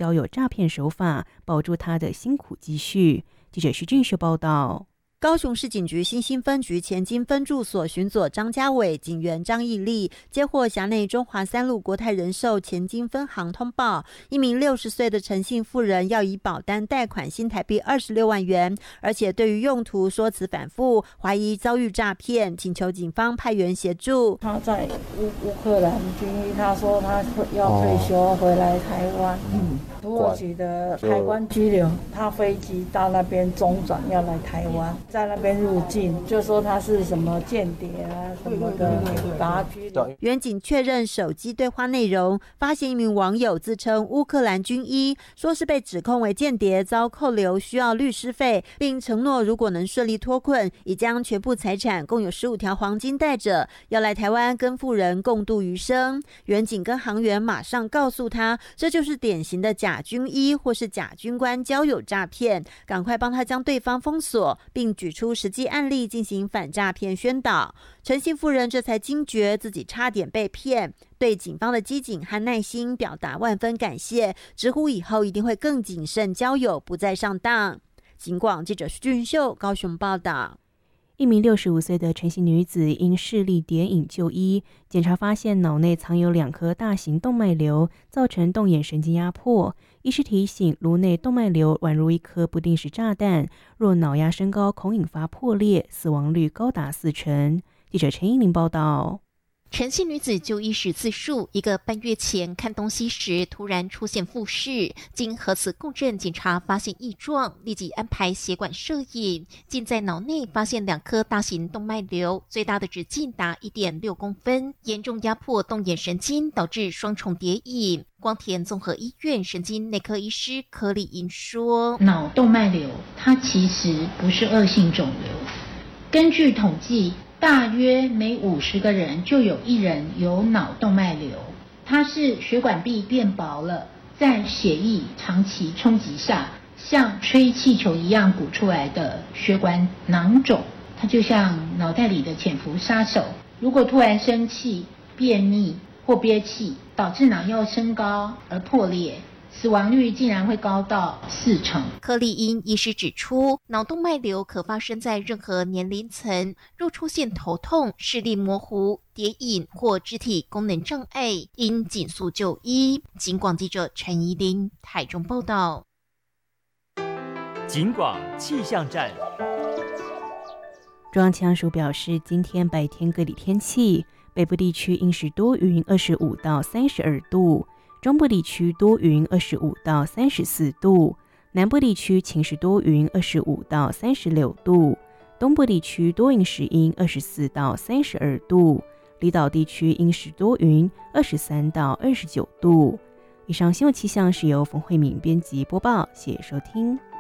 交友诈骗手法，保住他的辛苦积蓄。记者徐俊秀报道。 高雄市警局新兴分局前金分驻所巡佐张家伟、警员张义立接获辖内中华三路国泰人寿前金分行通报，一名60岁的陈姓妇人要以保单贷款新台币26万元，而且对于用途说辞反复，怀疑遭遇诈骗，请求警方派员协助。 他在乌克兰军医，他说他要退休回来台湾，土耳其的海关拘留，他飞机到那边中转要来台湾。在那边入境，就说他是什么间谍啊什么的，把他拘留。 员警确认手机对话内容，发现一名网友自称乌克兰军医，说是被指控为间谍，遭扣留，需要律师费，并承诺如果能顺利脱困，已将全部财产共有15条黄金带着，要来台湾跟妇人共度余生。员警跟行员马上告诉他，这就是典型的假军医或是假军官交友诈骗，赶快帮他将对方封锁，并举出实际案例进行反诈骗宣导。陈姓妇人这才惊觉自己差点被骗，对警方的机警和耐心表达万分感谢，直呼以后一定会更谨慎交友，不再上当。警广记者徐俊秀高雄报道。 一名65岁的陈姓女子因视力跌影就医，检查发现脑内藏有2颗大型动脉瘤，造成动眼神经压迫。医师提醒，颅内动脉瘤宛如一颗不定时炸弹，若脑压升高，恐引发破裂，死亡率高达40%。记者陈依玲报道。 陈姓女子就医时自述，1个半月前看东西时突然出现复视，经核磁共振检查发现异状，立即安排血管摄影，竟在脑内发现2颗大型动脉瘤，最大的直径达1.6公分，严重压迫动眼神经，导致双重跌影。光田综合医院神经内科医师柯丽英说， 脑动脉瘤它其实不是恶性肿瘤，根据统计，大约每50个人就有1人有脑动脉瘤，它是血管壁变薄了，在血液长期冲击下，像吹气球一样鼓出来的血管囊肿，它就像脑袋里的潜伏杀手。如果突然生气、便秘或憋气，导致脑药升高而破裂，死亡率竟然会高到40%。 柯丽英医师指出，脑动脉瘤可发生在任何年龄层，若出现头痛、视力模糊、跌影或肢体功能障碍，应紧速就医。警广记者陈怡玲台中报道。 警广气象站。 中央气象署表示，今天白天各地天气，北部地区阴时多云25到32度，中部地区多云25到34度，南部地区晴时多云25到36度，东部地区多云时阴24到32度，离岛地区阴时多云23到29度。以上新闻气象是由冯慧敏编辑播报，谢谢收听。